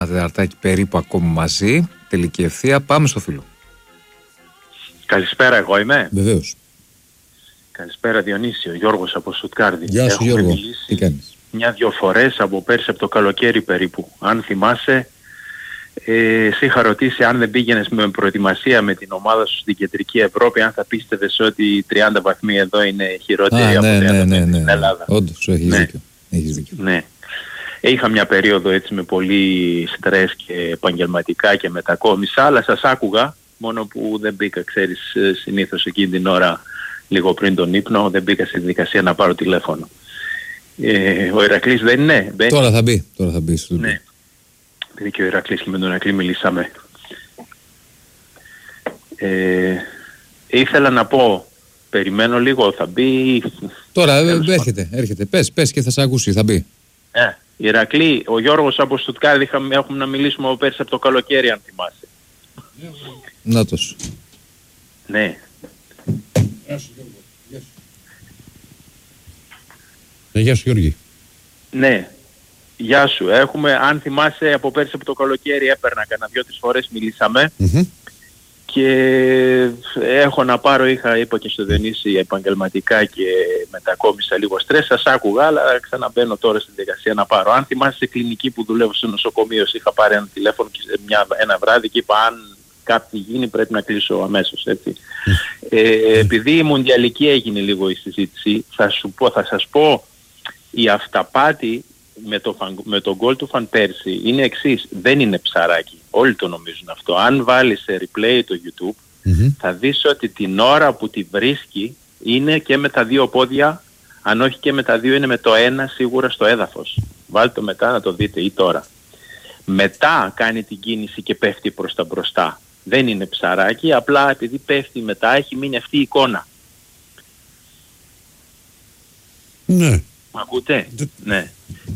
Τεταρτάκι περίπου ακόμη μαζί. Τελική ευθεία. Πάμε στο φίλο. Καλησπέρα, εγώ είμαι. Βεβαίως. Καλησπέρα, Διονύσιο. Γιώργος από Στουτγκάρδη. Γεια σου, Γιώργο. Τι κάνεις? Μια-δυο φορές από πέρσι από το καλοκαίρι περίπου. Αν θυμάσαι, σε είχα ρωτήσει αν δεν πήγαινες με προετοιμασία με την ομάδα σου στην Κεντρική Ευρώπη, αν θα πίστευες ότι οι 30 βαθμοί εδώ είναι χειρότεροι από την Ελλάδα. Όντως, έχεις δίκιο. Ναι. Είχα μια περίοδο έτσι με πολύ στρες και επαγγελματικά και μετακόμισα, αλλά σας άκουγα, μόνο που δεν μπήκα, ξέρεις, συνήθως εκείνη την ώρα, λίγο πριν τον ύπνο, δεν μπήκα στη δικασία να πάρω τηλέφωνο. Ο Ηρακλής δεν είναι. Τώρα θα μπει. Ναι. Επειδή και ο Ηρακλής και με τον Ηρακλή μιλήσαμε. Ήθελα να πω, περιμένω λίγο, θα μπει... Τώρα έρχεται. Πες και θα σε ακούσει, θα μπει. Ηρακλή, ο Γιώργος από Στουτγκάρδη έχουμε να μιλήσουμε από πέρσι από το καλοκαίρι, αν θυμάσαι. Νάτος. Ναι. Γεια σου Γιώργο. Γεια σου Γιώργη. Ναι. Γεια σου. Αν θυμάσαι, από πέρσι από το καλοκαίρι έπαιρνα κανένα 2-3 φορές, μιλήσαμε. Και έχω να πάρω, είπα και στο Διονύση, επαγγελματικά και μετακόμισα λίγο στρες, σας άκουγα, αλλά ξαναμπαίνω τώρα στην διαδικασία να πάρω. Αν θυμάσαι, σε κλινική που δουλεύω στο νοσοκομείο, είχα πάρει ένα τηλέφωνο και ένα βράδυ και είπα αν κάτι γίνει πρέπει να κλείσω αμέσως, έτσι. Επειδή η μουντιαλική έγινε λίγο η συζήτηση, θα σας πω, η αυταπάτη με τον γκολ του Φαν Πέρσι είναι εξής, δεν είναι ψαράκι. Όλοι το νομίζουν αυτό. Αν βάλεις σε replay το YouTube, θα δεις ότι την ώρα που τη βρίσκει είναι και με τα δύο πόδια, αν όχι και με τα δύο είναι με το ένα σίγουρα στο έδαφος. Βάλτε το μετά να το δείτε ή τώρα. Μετά κάνει την κίνηση και πέφτει προς τα μπροστά. Δεν είναι ψαράκι, απλά επειδή πέφτει μετά έχει μείνει αυτή η εικόνα. Ναι. Μ' ακούτε? Ναι.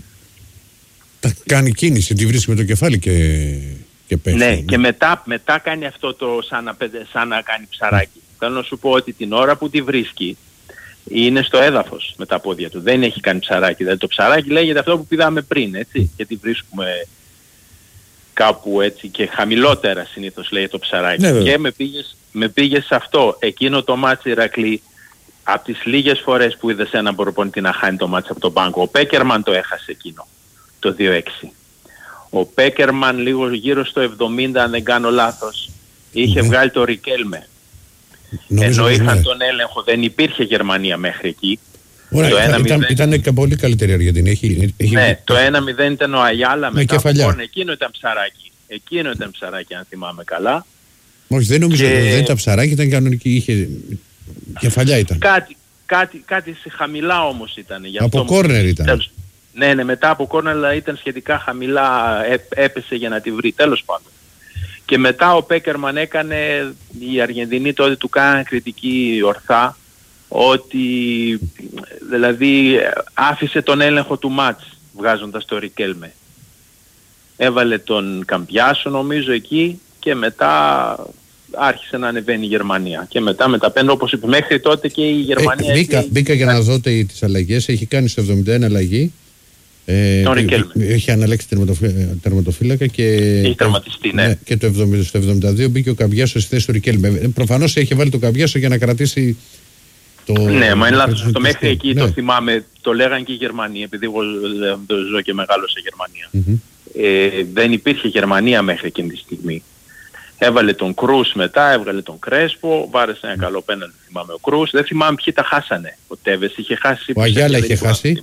Κάνει κίνηση, τη βρίσκει με το κεφάλι και πέφτει. Ναι, και μετά κάνει αυτό το σαν να κάνει ψαράκι. Θέλω να σου πω ότι την ώρα που τη βρίσκει είναι στο έδαφος με τα πόδια του. Δεν έχει κάνει ψαράκι. Δηλαδή το ψαράκι λέγεται αυτό που πηδάμε πριν, έτσι. Και τη βρίσκουμε κάπου έτσι και χαμηλότερα συνήθως λέει το ψαράκι. Ναι, και με πήγες σε αυτό. Εκείνο το μάτσι, Ηρακλή, από τις λίγες φορές που είδες έναν προπονητή να χάνει το μάτσι από τον πάγκο. Ο Πέκερμαν το έχασε εκείνο, το 2-6. Ο Πέκερμαν λίγο γύρω στο 70, αν δεν κάνω λάθος, είχε βγάλει το Ρικέλμε. Ενώ είχαν τον έλεγχο, δεν υπήρχε Γερμανία μέχρι εκεί. Ωραία, ήταν και πολύ καλύτερη η Αργεντινή. Ναι, το 1-0 ήταν ο Αγιάλα με κεφαλιά. Εκείνο ήταν ψαράκι. Αν θυμάμαι καλά. Όχι, δεν νομίζω ότι δεν ήταν ψαράκι, ήταν κανονική, είχε κεφαλιά ήταν. Κάτι χαμηλά όμως ήταν. Από κόρνερ ήταν. Ναι, μετά από κόρνερ, αλλά ήταν σχετικά χαμηλά, έπεσε για να τη βρει, τέλος πάντων. Και μετά ο Πέκερμαν έκανε, η Αργεντινή τότε του κάνανε κριτική ορθά, ότι δηλαδή άφησε τον έλεγχο του μάτς βγάζοντας το Ρικέλμε. Έβαλε τον Καμπιάσο νομίζω εκεί και μετά άρχισε να ανεβαίνει η Γερμανία. Και μετά με τα πέντε, όπως είπε, μέχρι τότε και η Γερμανία... Μπήκα για να δω τις αλλαγές, έχει κάνει στο 71 αλλαγή. Έχει αναλέξει τερματοφύλακα και έχει τερματιστεί, ναι. Και στο 72 μπήκε ο Καμπιάσο στη θέση του Ρικέλμε. Προφανώς έχει βάλει το Καμπιάσο για να κρατήσει το... Ναι, μα είναι λάθος αυτό. Μέχρι εκεί το θυμάμαι, το λέγανε και οι Γερμανοί, επειδή εγώ ζω και μεγάλο σε Γερμανία. Δεν υπήρχε Γερμανία μέχρι εκείνη τη στιγμή. Έβαλε τον Κρούς μετά, έβγαλε τον Κρέσπο, βάρεσε ένα καλό πέναλτι, θυμάμαι ο Κρούς. Δεν θυμάμαι ποιοι τα χάσανε. Ο Τέβες είχε χάσει. Ο Αγιάλα είχε χάσει.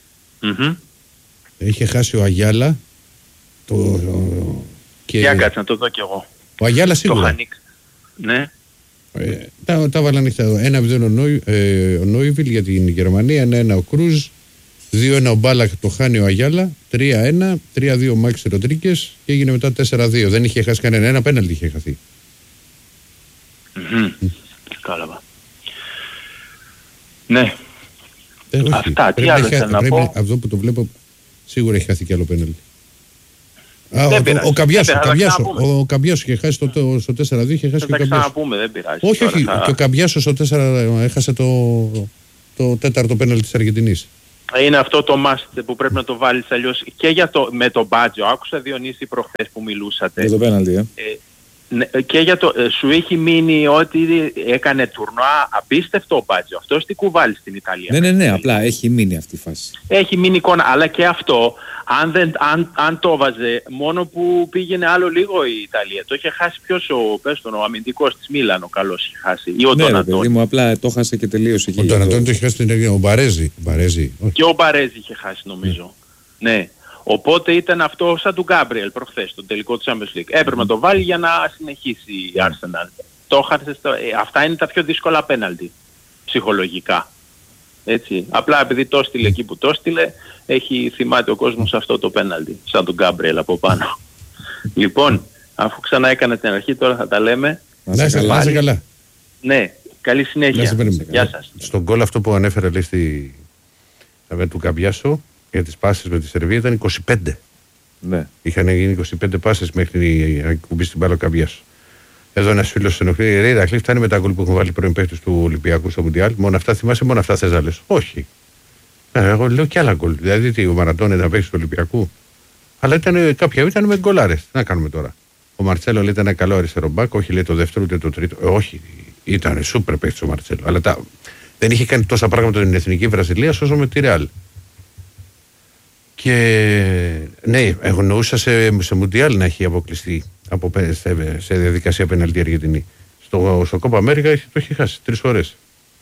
Είχε χάσει ο Αγιάλα. Για κάτσε να το δω κι εγώ. Ο Αγιάλα σίγουρα. Ναι. Τα βάλα ανοιχτά εδώ. 1-0 ο Νόιβιλ για την Γερμανία, 1-1 ο Κρούζ, 2-1 ο Μπάλακ, το χάνει ο Αγιάλα, 3-1, 3-2 ο Μάξ Ροντρίκες και έγινε μετά 4-2. Δεν είχε χάσει κανένα, ένα πέναλτι είχε χαθεί. Κατάλαβα. Ναι. Αυτά, τι άλλο θέλω να πω. Αυτό που το βλέπω σίγουρα έχει χαθεί κι άλλο πέναλτι. Ο Καμπιάσο είχε χάσει στο 4-2, είχε χάσει και ο Καμπιάσο. Θα ξαναπούμε, δεν πειράζει. Όχι, και ο Καμπιάσο στο 4 έχασε το τέταρτο πέναλτι της Αργεντινής. Είναι αυτό το must που πρέπει να το βάλεις, αλλιώς και για με τον Μπάτζιο. Άκουσα Διονύση προχθές που μιλούσατε. Για το πέναλτι, Και για σου έχει μείνει ότι έκανε τουρνουά απίστευτο ο Μπάτζιο. Αυτός τι κουβάλει στην Ιταλία. Ναι, απλά έχει μείνει αυτή η φάση. Έχει μείνει εικόνα, αλλά και αυτό, αν το βάζε, μόνο που πήγαινε άλλο λίγο η Ιταλία. Το είχε χάσει ο αμυντικός της Μίλαν, ο καλός είχε χάσει. Ή ο Ντονατόνι. Μου απλά το χάσε και τελείωσε. Ο Ντονατόνι το είχε χάσει την Ελληνία, ο Μπαρέζι. Και ο Μπαρέζι είχε χάσει νομίζω. Ναι. Οπότε ήταν αυτό σαν του Γκάμπριελ προχθές, το τελικό του Champions League. Έπρεπε να το βάλει για να συνεχίσει η Arsenal. Το χάσε αυτά είναι τα πιο δύσκολα πέναλτι, ψυχολογικά. Έτσι. Απλά επειδή το στείλε εκεί που το στείλε, θυμάται ο κόσμος αυτό το πέναλτι, σαν τον Γκάμπριελ από πάνω. Λοιπόν, αφού ξανά έκανα την αρχή, τώρα θα τα λέμε. Να είσαι καλά. Ναι, καλή συνέχεια. Γεια σας. Στον γκολ αυτό που ανέφερε, λέει, του Καμπιάσο, για τις πάσες με τη Σερβία ήταν 25. Ναι. Είχαν γίνει 25 πάσες μέχρι να κουμπίσει στην μπάλα ο Καμπιάσο. Εδώ ένας φίλος ενοχλεί, ρε Ηρακλή, φτάνει με τα γκολ που έχουν βάλει πρώην παίκτες του Ολυμπιακού στο Μουντιάλ. Μόνο αυτά θυμάσαι, μόνο αυτά θες να λες. Όχι. Εγώ λέω και άλλα γκολ. Δηλαδή ο Μαραντόνα ήταν παίκτης του Ολυμπιακού. Αλλά κάποια ήταν με γκολάρες. Τι να κάνουμε τώρα. Ο Μαρτσέλο λέει ήταν ένα καλό αριστερό μπακ, όχι λέει το δεύτερο ούτε το τρίτο. Όχι, ήταν σούπερ παίκτης ο Μαρτσέλο. Αλλά δεν είχε κάνει τόσα πράγματα την εθνική Βραζιλία όσο με τη Ρεάλ. Και ναι, εγνοούσα σε Μουντιάλ να έχει αποκλειστεί σε διαδικασία πεναλτή Αργεντινή. Στο Κόπα Αμέρικα το έχει χάσει 3 φορές.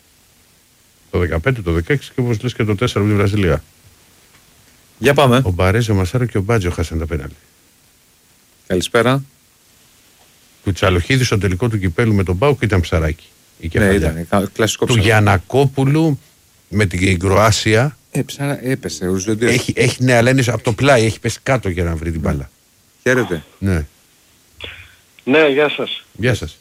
Το 15, το 16 και όπως λες και το 4 από τη Βραζιλία. Για πάμε. Ο Μπαρέζο, ο Μασάρο και ο Μπάτζιο χάσαν τα πέναλτι. Καλησπέρα. Του Τσαλοχίδη στο τελικό του κυπέλου με τον Πάουκ ήταν ψαράκι. Ναι, ήταν κλασικό ψαράκι. Του Γιαννακόπουλου με την Κροάσια. Έπεσε. Έχει ναι, αλλά είναι από το πλάι, έχει πέσει κάτω για να βρει την μπάλα. Χαίρετε. Ναι. Ναι, γεια σας. Γεια σας.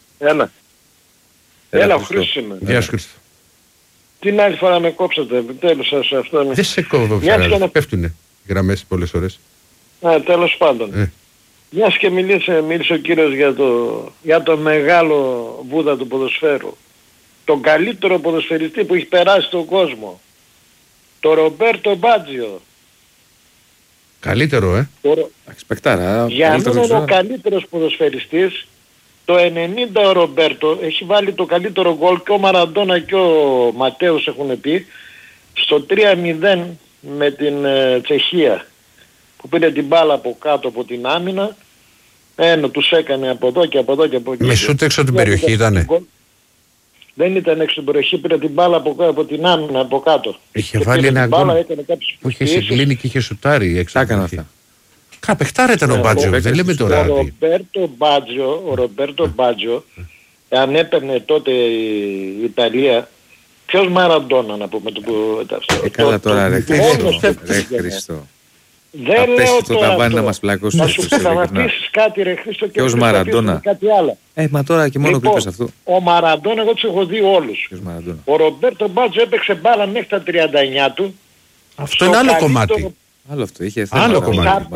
Έλα, ο Χρήστος είμαι. Γεια σου Χρήστο. Την άλλη φορά με κόψατε, επιτέλους σας αυτό. Δεν σε κόβω πια, πέφτουνε γραμμές πολλές ώρες. Τέλος πάντων. Μιας και μίλησε ο κύριος για το μεγάλο Βούδα του ποδοσφαίρου. Τον καλύτερο ποδοσφαιριστή που έχει περάσει στον κόσμο. Το Ρομπέρτο Μπάτζιο. Καλύτερο, Αξιπεκτάρα. Για να είναι ο καλύτερος ποδοσφαιριστής, το 90 ο Ρομπέρτο έχει βάλει το καλύτερο γκολ και ο Μαραντόνα και ο Ματέους έχουν πει στο 3-0 με την Τσεχία που πήρε την μπάλα από κάτω από την άμυνα, τους έκανε από εδώ και από εδώ και από εκεί. Με σούτ έξω την περιοχή ήτανε. Δεν ήταν έξω την περιοχή, πήρε την μπάλα από την άμυνα από κάτω. Είχε βάλει ένα γκολ που είχε συγκλίνει και είχε σουτάρει έξω. Τα έκανα αυτά. Καπεχτάρα ήταν ο Μπάτζιο, δεν λέμε τώρα. Ο Ρομπέρτο Μπάτζιο, αν έπαιρνε τότε η Ιταλία, ποιος Μαραντόνα να πούμε. Καλά τώρα ρε Χρήστο. Δεν λέω το ταβάνι να μας πλακώσει. Να σου πει, θα μας πείσεις κάτι ρε Χρήστο και θα πείσεις κάτι άλλο. Μα τώρα και μόνο που είπες αυτό. Ο Μαραντόνα εγώ τους έχω δει όλους. Ο Ρομπέρτο Μπάτζιο έπαιξε μπάλα μέχρι τα 39 του. Αυτό είναι άλλο κομμάτι. Άλλο αυτό, είχε άλλο κομμάτι.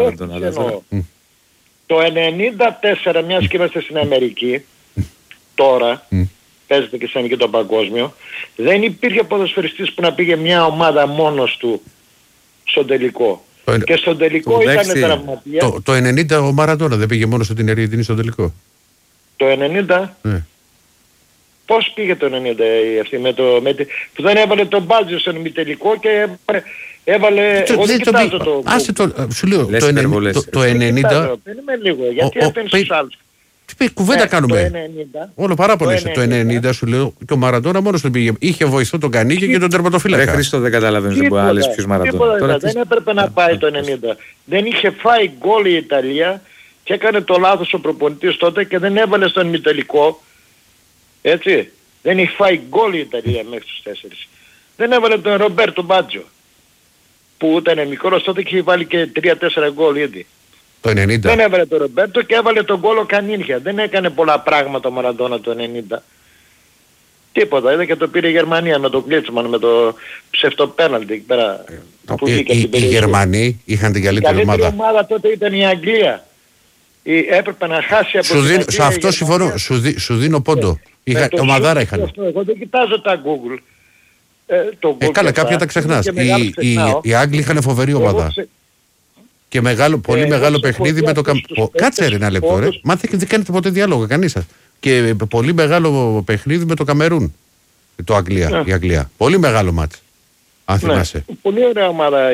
Το 94, μιας και είμαστε στην Αμερική, τώρα, παίζεται και σαν και το παγκόσμιο, δεν υπήρχε ποδοσφαιριστής που να πήγε μια ομάδα μόνος του στον τελικό. Και στον τελικό ήταν τραυματία. Το 90 ο Μαραντόνα δεν πήγε μόνο στην Αργεντινή στον τελικό. Το 90? Ναι. Πώς πήγε το 90 αυτή που δεν έβαλε τον Μπάτζιο στον ημιτελικό και έβαλε... Εγώ δεν κοιτάζω το... Σου λέω, το 90... Περίμενε λίγο, γιατί έπαινε στους άλλους. Τι κουβέντα κάνουμε. Όλο παράπονο είσαι. Το 90 σου λέω και ο Μαραντόνα μόνος του πήγε. Είχε βοηθό τον Κανίκη και τον τερματοφύλακα. Ρε Χρήστο, δεν καταλαβαίνεις, δεν μπορεί να λες ποιος Μαραντόνα. Δεν έπρεπε να πάει το 90. Δεν είχε φάει γκολ η Ιταλία και έκανε το λάθος ο προπονητής τότε και δεν έβαλε στον ημιτελικό. Έτσι. Δεν είχε φάει γκολ η Ιταλία μέχρι τους 4. Δεν έβαλε τον Ρομπέρτο Μπάτζιο που ήταν μικρός τότε και είχε βάλει και 3-4 γκολ ήδη. Το 90. Δεν έβαλε τον Ρομπέρτο και έβαλε τον γκολ ο Κανίνχια. Δεν έκανε πολλά πράγματα ο Μαραντόνα το 90. Τίποτα. Είδα και το πήρε η Γερμανία με το Κλίτσμαν, με το ψευτοπέναλτι εκεί πέρα. Οι Γερμανοί είχαν την καλύτερη ομάδα. Η καλύτερη ομάδα τότε ήταν η Αγγλία. Έπρεπε να χάσει από την Αγγλία. Σε αυτό συμφωνώ. Σου δίνω πόντο. Ομαδάρα είχαν. Εγώ δεν κοιτάζω τα Google. Καλά, κάποια τα ξεχνάς. Οι Άγγλοι είχαν φοβερή ομάδα. Και πολύ μεγάλο παιχνίδι με το Καμερούν. Κάτσε ρε ένα λεπτό, ρε. Μα δεν κάνετε ποτέ διάλογο, κανείς σας. Και πολύ μεγάλο παιχνίδι με το Καμερούν. Η Αγγλία. Πολύ μεγάλο μάτς. Αν θυμάσαι. Πολύ ωραία ομάδα.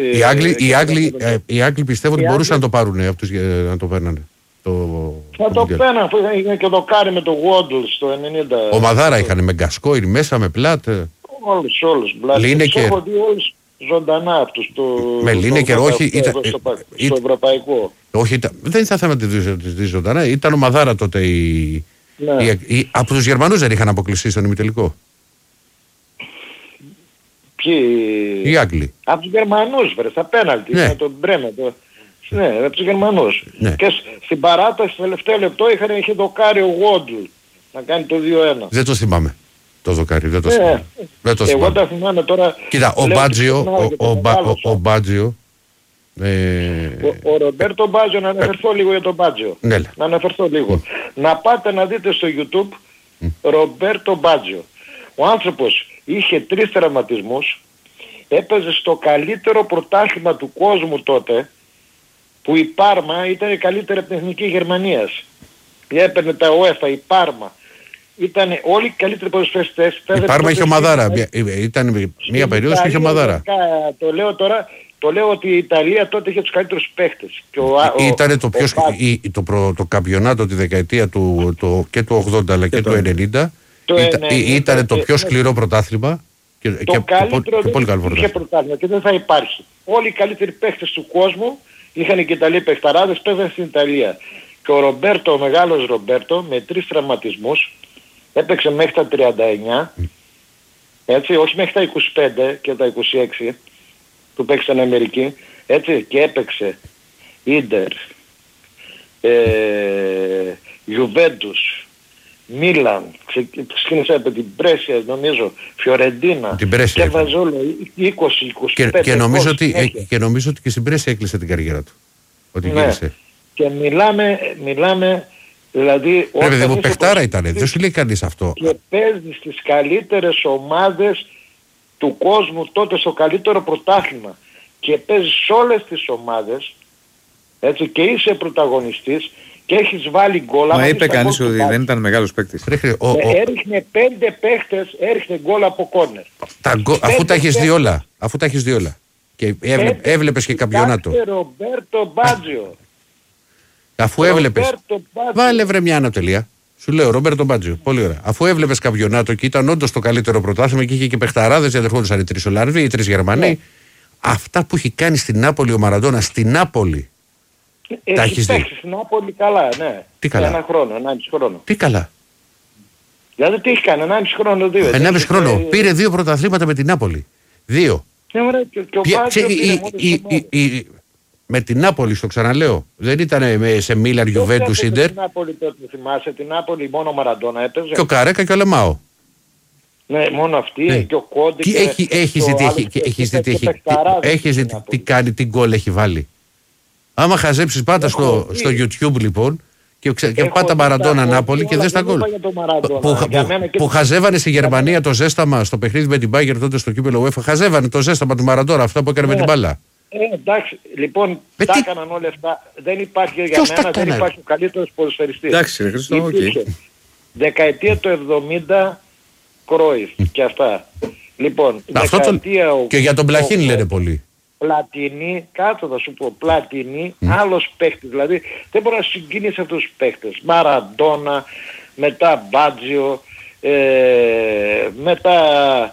Οι Άγγλοι πιστεύω ότι μπορούσαν να το πάρουν να το παίρνανε. Θα το πέναν, είχαν και το κάρι με το Waddle στο 90. Ο Μαδάρα είχαν με Γκασκόιν μέσα, με Πλάτ. Όλους. Λίνεκερ. Έχω δει όλους ζωντανά αυτούς. Με Λίνεκερ, όχι. Στο ευρωπαϊκό. Όχι, δεν ήταν θέμα της δει ζωντανά. Ήταν ο Μαδάρα τότε. Από τους Γερμανούς δεν είχαν αποκλειστεί στον ημιτελικό. Οι Άγγλοι. Από τους Γερμανούς, στα πέναλτι. Με τον Μπρέμε. Ναι, από τους Γερμανούς. Ναι. Και στην παράταση, στο τελευταίο λεπτό, είχε δοκάρει ο Waddle να κάνει το 2-1. Δεν το θυμάμαι. Το δοκάρι, δεν το θυμάμαι. Εγώ τα θυμάμαι τώρα. Κοίτα, ο Μπάτζιο. Ο Ρομπέρτο Μπάτζιο, να αναφερθώ λίγο για τον Μπάτζιο. Ναι. Να αναφερθώ λίγο. Να πάτε να δείτε στο YouTube Ρομπέρτο Μπάτζιο. Ο άνθρωπος είχε 3 τραυματισμούς, έπαιζε στο καλύτερο πρωτάθλημα του κόσμου τότε, που η Πάρμα ήταν η καλύτερη από την Εθνική Γερμανίας. Έπαιρνε τα UEFA, η Πάρμα. Ήταν όλοι οι καλύτεροι ποδοσφαιριστές. Η Πάρμα είχε ομαδάρα. Ήταν μια περίοδος που είχε ομαδάρα. Το λέω τώρα, το λέω ότι η Ιταλία τότε είχε τους καλύτερους παίχτες. Ήταν το καμπιονάτο τη δεκαετία και του 80 αλλά και του 90. Ήταν το πιο σκληρό πρωτάθλημα. Το καλύτερο είχε πρωτάθλημα και δεν θα υπάρχει. Όλοι οι καλύτεροι παίχτες του κόσμου είχαν και Ιταλοί παιχταράδες, παίζαν στην Ιταλία. Και ο Ρομπέρτο, ο μεγάλος Ρομπέρτο, με 3 τραυματισμούς, έπαιξε μέχρι τα 39, έτσι, όχι μέχρι τα 25 και τα 26, που παίξε στην Αμερική, έτσι, και έπαιξε Ίντερ, Γιουβέντους, Μίλαν, ξεκίνησε από την Πρέσια, νομίζω, Φιωρεντίνα, και Βαζόλο, 20-25. Και νομίζω ότι και στην Πρέσια έκλεισε την καριέρα του. Ότι γύρισε. Και μιλάμε, δηλαδή... Βέβαια, μου παιχτάρα ήτανε, δεν σου λέει κανείς αυτό. Και παίζει στις καλύτερες ομάδες του κόσμου τότε, στο καλύτερο πρωτάθλημα. Και παίζει σε όλες τις ομάδες, έτσι, και είσαι πρωταγωνιστής, και έχεις βάλει γκολ. Μα είπε κανείς ότι δεν ήταν μεγάλος παίκτης. Έριχνε 5 παίχτες, έριχνε γκολ από κόρνερ. Αφού τα έχεις δει όλα. Και έβλεπες και καμπιονάτο. Ρομπέρτο Μπάτζιο. Αφού έβλεπες. Βάλε βρε μια ανατελεία. Σου λέω Ρομπέρτο Μπάτζιο. Πολύ ωραία. Αφού έβλεπες καμπιονάτο και ήταν όντως το καλύτερο πρωτάθλημα και είχε και παιχταράδες, διαδερχόντουσαν οι 3 Ολλανδοί, οι 3 Γερμανοί. Αυτά που έχει κάνει στην Νάπολη ο Μαραντόνα, στην Νάπολη. Τα έχεις δει. Στην Νάπολη καλά, ναι. Τι καλά. 1 χρόνο, 1,5 χρόνο. Τι καλά. Δηλαδή τι έχει κάνει, 1,5 χρόνο, 2. 1,5 χρόνο. Πήρε 2 πρωταθλήματα με την Νάπολη. 2. Με την Νάπολη, στο ξαναλέω. Δεν ήταν σε Μίλαν, Γιουβέντους, Ίντερ. Την Νάπολη τότε, θυμάσαι, την Νάπολη μόνο ο Μαραντόνα έπαιζε. Και ο Καρέκα και ο Λεμάο. Ναι, μόνο αυτή, και ο Κόντε. Έχεις δει τι κάνει, τι γκολ έχει βάλει. Άμα χαζέψεις πάντα στο YouTube λοιπόν και πάτα Μαραντόνα Νάπολη και δες τα γκολ. Που χαζεύανε στη Γερμανία το ζέσταμα στο παιχνίδι με την Μπάγερ τότε στο κύπελλο UEFA. Χαζεύανε το ζέσταμα του Μαραντόνα, αυτά που έκανε με την μπάλα. Εντάξει, λοιπόν, τα έκαναν όλα αυτά. Δεν υπάρχει για μένα, δεν υπάρχει ο καλύτερος ποδοσφαιριστής. Εντάξει, ρε Χριστό, οκ. Δεκαετία του 70 Κρόιφ και αυτά. Λοιπόν, και για τον Πλαχίν λένε πολύ. Πλατινί, κάτω θα σου πω, Πλατινί, άλλος παίχτης, δηλαδή δεν μπορεί να συγκινήσει αυτούς τους παίχτες. Μαραντόνα, μετά Μπάτζιο, μετά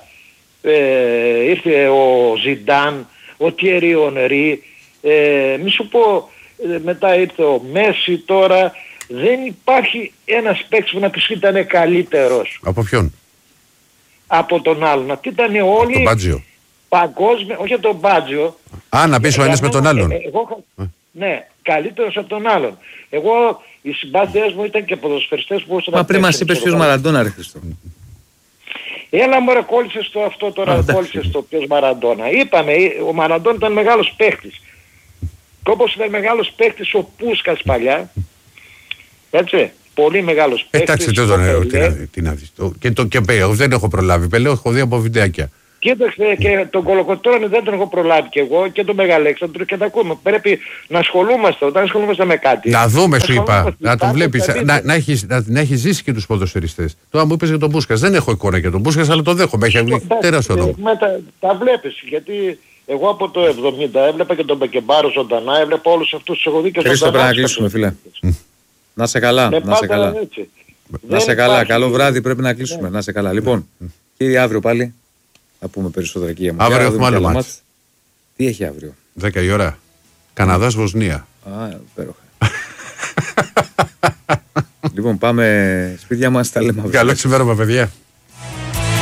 ήρθε ο Ζιντάν, ο Τιέρι Ονρί, μη σου πω, μετά ήρθε ο Μέση τώρα. Δεν υπάρχει ένας παίκτης που να πεις ήταν καλύτερος. Από ποιον? Από τον άλλον. Αυτοί ήταν όλοι... τον Μπάτζιο. Παγκόσμια, όχι τον Μπάτζιο. Να πεις ο ένας με τον άλλον. Ναι, καλύτερος από τον άλλον. Εγώ, οι συμπάθειές μου ήταν και ποδοσφαιριστές που μπορούσαν να... Μα πριν μας είπες ποιος Μαραντόνα, ρε Χριστό. Έλα μωρέ, κόλλησες στο αυτό τώρα, κόλλησες στο ποιος Μαραντόνα. Είπαμε, ο Μαραντόνα ήταν μεγάλος παίχτης. Και όπως ήταν μεγάλος παίχτης ο Πούσκας παλιά, έτσι, πολύ μεγάλος παίχτης. Εντάξει, δεν τον λέω, τι να δεις. Και δεν έχω προλάβει, Πελέο, έχω δει από βιντεάκια. Κοίταξε, και τον Κολοκοτρώνη δεν τον έχω προλάβει και εγώ και τον Μεγαλέξανδρο και τα ακούμε. Πρέπει να ασχολούμαστε όταν ασχολούμαστε με κάτι. Να δούμε, σου είπα. Να τον βλέπεις, να να έχει ζήσει και τους ποδοσφαιριστές. Τώρα μου είπες για τον Πούσκας. Δεν έχω εικόνα για τον Πούσκας, αλλά το δέχομαι. Έχει τεράστιο δρόμο. Τα βλέπεις, γιατί εγώ από το 70 έβλεπα και τον Μπεκεμπάρο ζωντανά, έβλεπα όλους αυτούς τους έχω δει και Χρήστο, πρέπει να κλείσουμε, φίλε. Να σε καλά, να σε καλά. Να σε καλά, καλό βράδυ, πρέπει να κλείσουμε. Να σε καλά. Λοιπόν, κύριε, αύριο πάλι θα πούμε περισσότερα εκεί. Αύριο έχουμε άλλο μάτς. Τι έχει αύριο? 10 η ώρα. Καναδάς, Βοσνία. Α, υπέροχα. Λοιπόν, πάμε σπίτια μας, τα λέμε αύριο. Καλό ξημέρωμα, παιδιά.